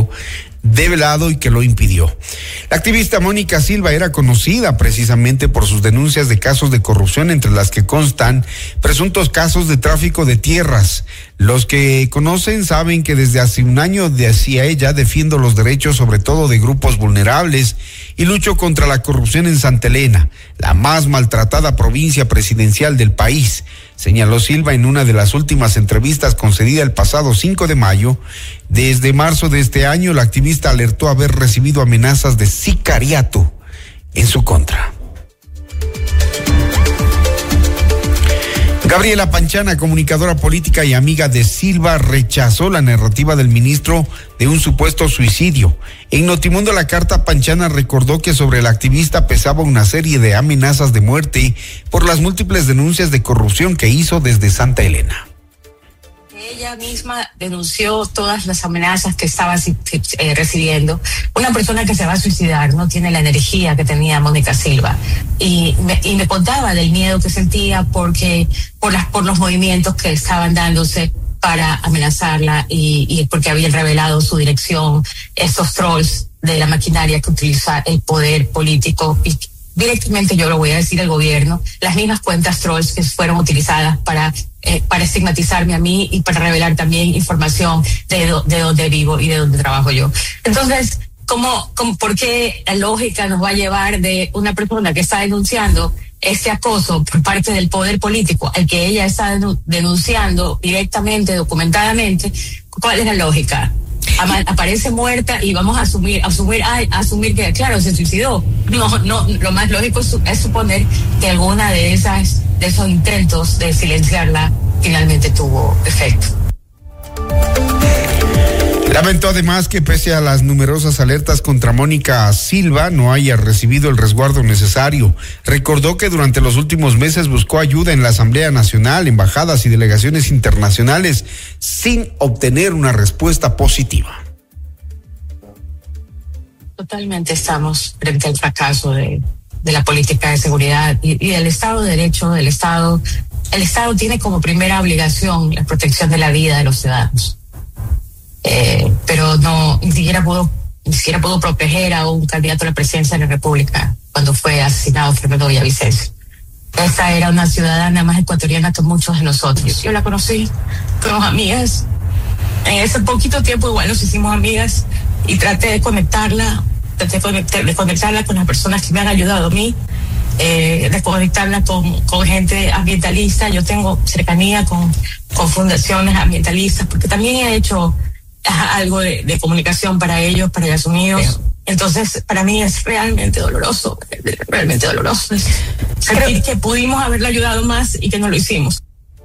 estuvo develado y que lo impidió. La activista Mónica Silva era conocida precisamente por sus denuncias de casos de corrupción, entre las que constan presuntos casos de tráfico de tierras. Los que conocen saben que desde hace un año decía ella: defiendo los derechos sobre todo de grupos vulnerables y lucho contra la corrupción en Santa Elena, la más maltratada provincia presidencial del país, señaló Silva en una de las últimas entrevistas concedida el pasado 5 de mayo. Desde marzo de este año, la activista alertó haber recibido amenazas de sicariato en su contra. Gabriela Panchana, comunicadora política y amiga de Silva, rechazó la narrativa del ministro de un supuesto suicidio. En Notimundo La Carta, Panchana recordó que sobre la activista pesaba una serie de amenazas de muerte por las múltiples denuncias de corrupción que hizo desde Santa Elena. Ella misma denunció todas las amenazas que estaba recibiendo. Una persona que se va a suicidar no tiene la energía que tenía Mónica Silva. Y me contaba del miedo que sentía por los movimientos que estaban dándose para amenazarla y porque habían revelado su dirección, estos trolls de la maquinaria que utiliza el poder político y directamente, yo lo voy a decir, el gobierno, las mismas cuentas trolls que fueron utilizadas para estigmatizarme a mí y para revelar también información de dónde vivo y de dónde trabajo yo. Entonces, ¿por qué la lógica nos va a llevar de una persona que está denunciando este acoso por parte del poder político al que ella está denunciando directamente, documentadamente? ¿Cuál es la lógica? Aparece muerta y vamos a asumir que, claro, se suicidó. No, lo más lógico es suponer que alguna de esos intentos de silenciarla finalmente tuvo efecto. Lamentó además que pese a las numerosas alertas contra Mónica Silva no haya recibido el resguardo necesario. Recordó que durante los últimos meses buscó ayuda en la Asamblea Nacional, embajadas y delegaciones internacionales sin obtener una respuesta positiva. Totalmente estamos frente al fracaso de la política de seguridad y del Estado de Derecho del Estado. El Estado tiene como primera obligación la protección de la vida de los ciudadanos. Pero ni siquiera pudo proteger a un candidato a la presidencia de la República cuando fue asesinado Fernando Villavicencio. Esta era una ciudadana más ecuatoriana que muchos de nosotros. Yo la conocí, fuimos amigas. En ese poquito tiempo igual nos hicimos amigas y traté de conectarla con las personas que me han ayudado a mí, de conectarla con gente ambientalista. Yo tengo cercanía con fundaciones ambientalistas, porque también he hecho algo de comunicación para ellos, para los míos. Entonces, para mí es realmente doloroso. Sentir que pudimos haberle ayudado más y que no lo hicimos.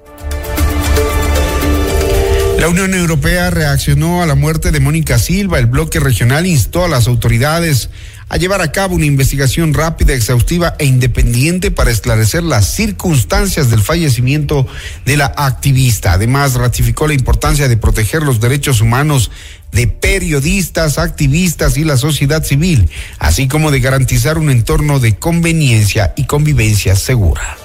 La Unión Europea reaccionó a la muerte de Mónica Silva. El bloque regional instó a las autoridades a llevar a cabo una investigación rápida, exhaustiva e independiente para esclarecer las circunstancias del fallecimiento de la activista. Además, ratificó la importancia de proteger los derechos humanos de periodistas, activistas y la sociedad civil, así como de garantizar un entorno de conveniencia y convivencia segura.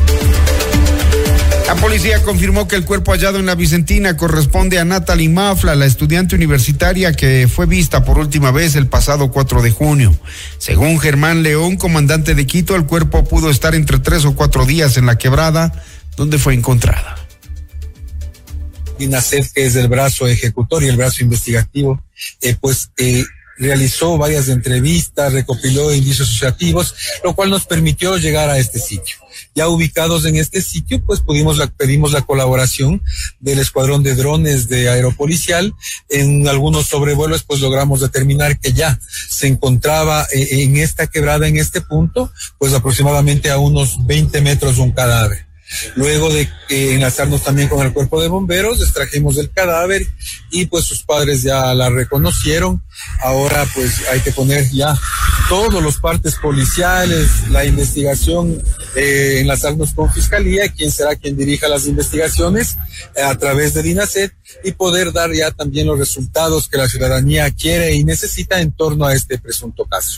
La policía confirmó que el cuerpo hallado en La Vicentina corresponde a Natalie Mafla, la estudiante universitaria que fue vista por última vez el pasado 4 de junio. Según Germán León, comandante de Quito, el cuerpo pudo estar entre 3 o 4 días en la quebrada donde fue encontrada. DINASET, que es el brazo ejecutor y el brazo investigativo, realizó varias entrevistas, recopiló indicios asociativos, lo cual nos permitió llegar a este sitio. Ya ubicados en este sitio, pues pedimos la colaboración del escuadrón de drones de Aeropolicial. En algunos sobrevuelos, pues logramos determinar que ya se encontraba en esta quebrada, en este punto, pues aproximadamente a unos 20 metros un cadáver. Luego de enlazarnos también con el cuerpo de bomberos, extrajimos el cadáver y pues sus padres ya la reconocieron. Ahora pues hay que poner ya todos los partes policiales, la investigación, enlazarnos con Fiscalía, quien será quien dirija las investigaciones a través de DINASET y poder dar ya también los resultados que la ciudadanía quiere y necesita en torno a este presunto caso.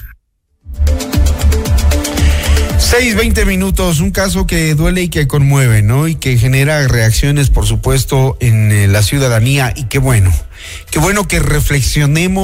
6:20, un caso que duele y que conmueve, ¿no? Y que genera reacciones, por supuesto, en la ciudadanía, y qué bueno que reflexionemos